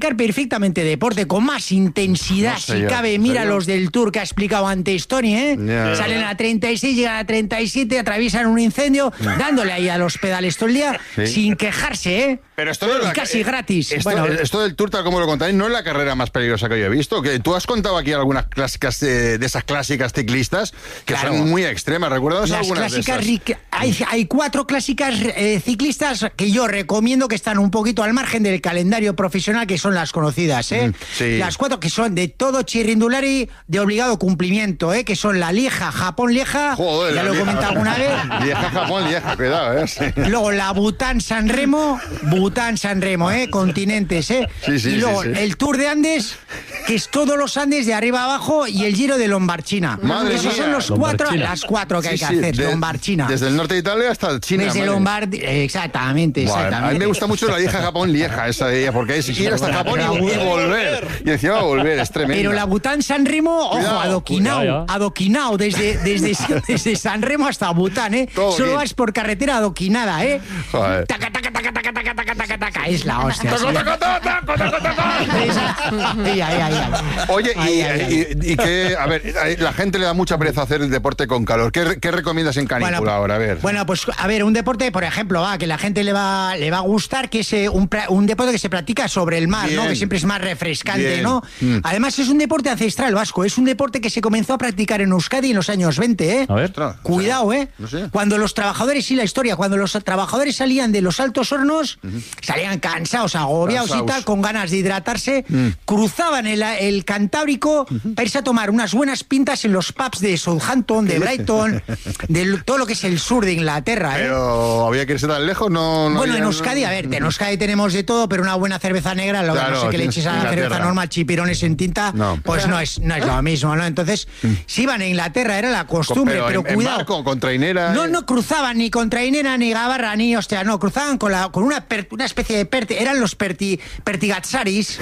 perfectamente deporte con más intensidad, si cabe. Mira los del Tour que ha explicado antes Tony, ¿eh? Salen a 36, llegan a 37, atraviesan un incendio, dándole ahí a los pedales todo el día, sin quejarse, ¿eh? Pero esto casi gratis. Esto del Tour, tal como lo contáis, no es la carrera más peligrosa que yo he visto. Que tú has contado aquí algunas clásicas de esas clásicas ciclistas que son muy extremas. ¿Recuerdas algunas de esas? Hay 4 clásicas ciclistas que yo recomiendo, que están un poquito al margen del calendario profesional, que son las conocidas, ¿eh? Sí. Las 4 que son de todo chirrindulari, de obligado cumplimiento, ¿eh? Que son la Lieja, Japón-Lieja. Joder, ya lo he comentado alguna vez. Lieja, Japón, Lieja, cuidado, ¿eh? Sí. Luego la Bután-San Remo, ¿eh? Continentes, ¿eh? Sí, y luego el Tour de Andes, que es todos los Andes de arriba abajo, y el Giro de Lombardchina. Esos son las 4 que hay que hacer, Lombardchina. Desde el norte de Italia hasta China. Desde Lombardía, exactamente. A mí me gusta mucho la Lieja, Japón, Lieja, esa de ella, porque es ir hasta Japón y volver. Y encima volver, es tremendo. Pero la Bután San Remo, ojo, adoquinao, desde San Remo hasta Bután, ¿eh? Todo Solo bien. vas por carretera adoquinada, ¿eh? Joder. Taca, es la hostia. Oye, y que, a ver, la gente le da mucha pereza hacer el deporte con calor. ¿Qué recomiendas en canícula ahora? A ver. Bueno, pues a ver, un deporte, por ejemplo, que la gente le va a gustar, que es un deporte que se practica sobre el mar, ¿no? Que siempre es más refrescante, ¿no? Además, es un deporte ancestral vasco, es un deporte que se comenzó a practicar en Euskadi en los años 20, ¿eh? A ver. Cuidado, ¿eh? No sé. Cuando los trabajadores, cuando los trabajadores salían de los altos hornos, salían cansados, agobiados y tal, con ganas de hidratarse, cruzaban el Cantábrico para irse a tomar unas buenas pintas en los pubs de Southampton, de Brighton, de todo lo que es el sur de Inglaterra, ¿eh? Pero había que irse tan lejos, Bueno, en Euskadi, en Euskadi tenemos de todo, pero una buena cerveza negra, no sé qué le eches a la cerveza normal, chipirones en tinta, pues no es lo mismo, ¿no? Entonces, si iban a Inglaterra, era la costumbre, pero cuidado. En barco, con trainera. No cruzaban ni con trainera, ni gabarra, ni cruzaban con una especie de eran los pertigatsaris.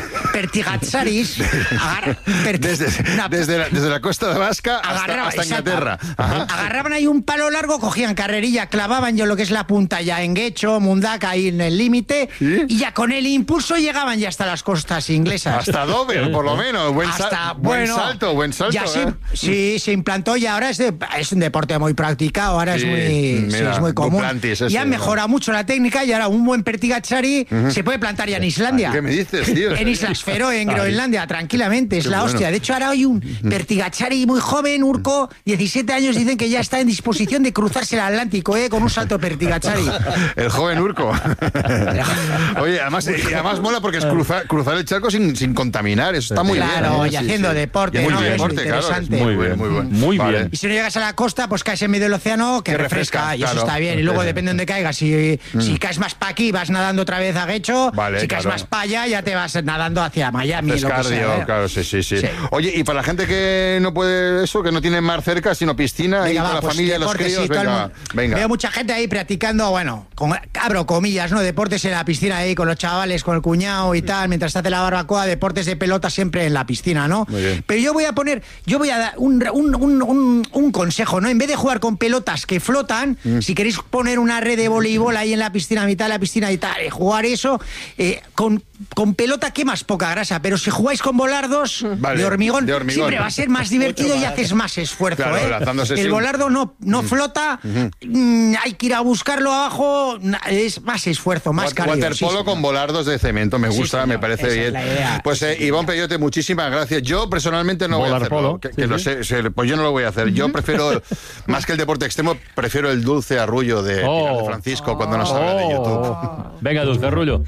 Desde la costa de Vasca hasta Inglaterra. Agarraban ahí un palo largo, cogían carrerilla, clavaban lo que es la punta ya en Guecho, Mundaka, ahí en el límite, y ya con el impulso llegaban ya hasta las costas inglesas. Hasta Dover, por lo menos. Buen salto. Ya sí, se implantó y ahora es un deporte muy practicado, ahora es muy común. Y han mejorado mucho la técnica y ahora un buen pertigatsari se puede plantar ya en Islandia. ¿Qué me dices, tío? En Islas Feroe, en Groenlandia, tranquilamente, es la hostia. De hecho, ahora hay un pertigatsari muy joven, Urco, 17 años, dicen que ya está en disposición de cruzarse el Atlántico, con un salto pertigatsari. El joven Urco. Oye, además mola porque es cruzar el charco sin contaminar, eso está muy bien. Claro, y haciendo deporte, muy ¿no? bien, Es interesante. Muy bien. Muy bien. Y si no llegas a la costa, pues caes en medio del océano, que refresca, y eso está bien. Y luego depende de dónde caigas. Si caes más para aquí, vas nadando otra vez a Guecho. Si caes más para allá, ya te vas nadando hacia Miami. Es cardio, claro, sí. Oye, y para la gente que no puede eso, que no tiene mar cerca, sino piscina, ahí con la familia y los críos, venga. Veo mucha gente ahí practicando, abro comillas, ¿no? Deportes en la piscina ahí con los chavales, con el cuñado y tal, mientras se hace la barbacoa, deportes de pelota siempre en la piscina, ¿no? Muy bien. Pero yo voy a dar un consejo, ¿no? En vez de jugar con pelotas que flotan, si queréis poner una red de voleibol ahí en la piscina, a mitad de la piscina y tal, jugar eso, con pelota quemas poca grasa, pero si jugáis con volardos de hormigón, siempre va a ser más divertido y haces más esfuerzo, El volardo no flota, hay que ir a buscarlo abajo, es más esfuerzo, más cardio. Waterpolo con volardos de cemento, me gusta, me parece bien. Pues Iván Peyote, muchísimas gracias. Yo personalmente no voy a hacerlo, pues yo no lo voy a hacer. Yo prefiero, más que el deporte extremo, prefiero el dulce arrullo de Pilar de Francisco cuando nos habla de YouTube. Venga, dulce arrullo.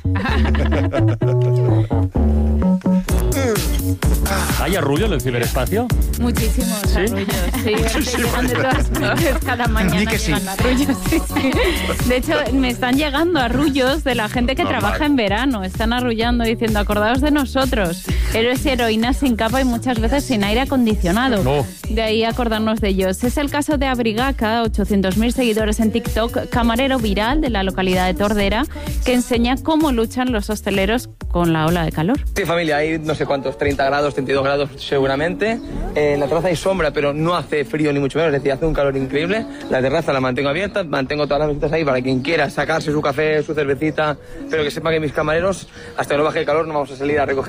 ¿Hay arrullo en el ciberespacio? Muchísimos arrullos, sí. Llegan de todas partes, cada mañana llegan arrullos, sí. De hecho, me están llegando arrullos de la gente que trabaja en verano. Están arrullando diciendo, acordaos de nosotros. Héroes y heroínas sin capa y muchas veces sin aire acondicionado. No. De ahí acordarnos de ellos. Es el caso de Abrigaca, 800.000 seguidores en TikTok, camarero viral de la localidad de Tordera, que enseña cómo luchan los hosteleros con la ola de calor. Sí, familia, hay no sé cuántos, 30 grados, 32 grados seguramente. En la terraza hay sombra, pero no hace frío ni mucho menos, es decir, hace un calor increíble. La terraza la mantengo abierta, mantengo todas las mesitas ahí para quien quiera sacarse su café, su cervecita, pero que sepa que mis camareros, hasta que no baje el calor, no vamos a salir a recoger